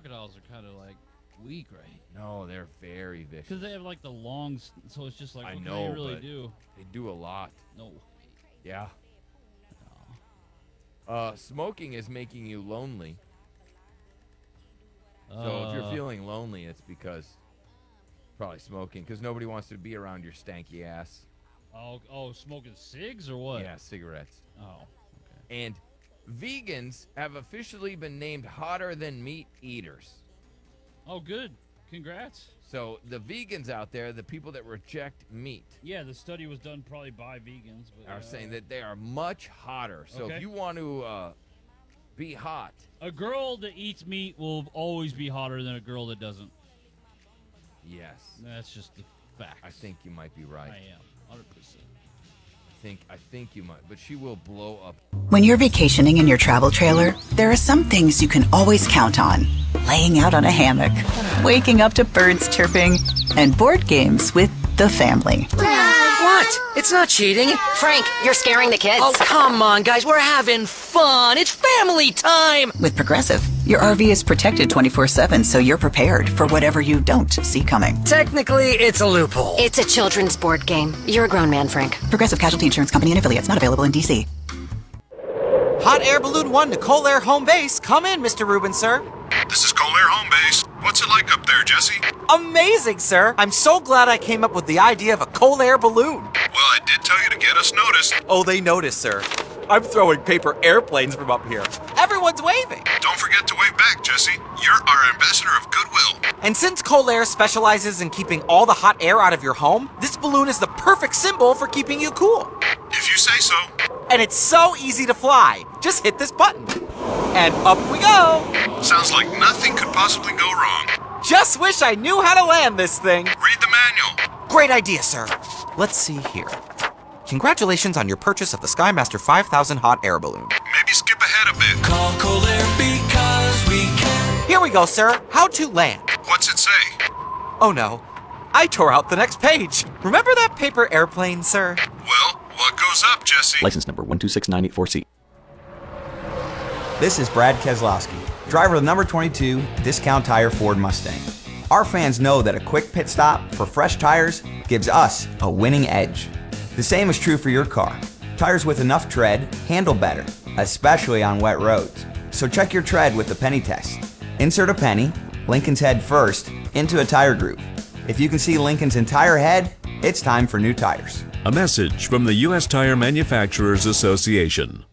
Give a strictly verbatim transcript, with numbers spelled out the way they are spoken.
crocodiles are kind of like weak, right? No, they're very vicious. Because they have like the long, s- so it's just like, I what know, can they really but do? They do a lot. No. Yeah. Uh, smoking is making you lonely. So Uh, if you're feeling lonely, it's because probably smoking, because nobody wants to be around your stanky ass. Oh, oh, smoking cigs or what? Yeah, cigarettes. Oh, okay. And vegans have officially been named hotter than meat eaters. Oh, good. Congrats. So the vegans out there, the people that reject meat, Yeah, the study was done probably by vegans. But, are uh, saying that they are much hotter. So Okay. if you want to uh, be hot, a girl that eats meat will always be hotter than a girl that doesn't. yes, That's just the fact. I think you might be right. I am, one hundred percent. I think I think you might, but she will blow up. When you're vacationing in your travel trailer, there are some things you can always count on. Laying out on a hammock, waking up to birds chirping, and board games with the family. What? It's not cheating. Frank, you're scaring the kids. Oh, come on, guys. We're having fun. It's family time. With Progressive, your R V is protected twenty-four seven, so you're prepared for whatever you don't see coming. Technically, it's a loophole. It's a children's board game. You're a grown man, Frank. Progressive Casualty Insurance Company and affiliates, not available in D C. Hot Air Balloon one to Coal Air Home Base. Come in, Mister Rubin, sir. This is Coal Air Home Base. What's it like up there, Jesse? Amazing, sir. I'm so glad I came up with the idea of a coal air balloon. Well, I did tell you to get us noticed. Oh, they noticed, sir. I'm throwing paper airplanes from up here. Everyone's waving. Don't forget to wave back, Jesse. You're our ambassador of goodwill. And since Coal Air specializes in keeping all the hot air out of your home, this balloon is the perfect symbol for keeping you cool. If you say so. And it's so easy to fly. Just hit this button. And up we go. Sounds like nothing could possibly go wrong. Just wish I knew how to land this thing. Read the manual. Great idea, sir. Let's see here. Congratulations on your purchase of the Skymaster five thousand hot air balloon. Maybe skip ahead a bit. Call Coal Air because we can. Here we go, sir. How to land. What's it say? Oh no. I tore out the next page. Remember that paper airplane, sir? Well, what goes up, Jesse? License number one two six nine eight four C. This is Brad Keselowski, driver of the number twenty-two Discount Tire Ford Mustang. Our fans know that a quick pit stop for fresh tires gives us a winning edge. The same is true for your car. Tires with enough tread handle better, especially on wet roads. So check your tread with the penny test. Insert a penny, Lincoln's head first, into a tire groove. If you can see Lincoln's entire head, it's time for new tires. A message from the U S Tire Manufacturers Association.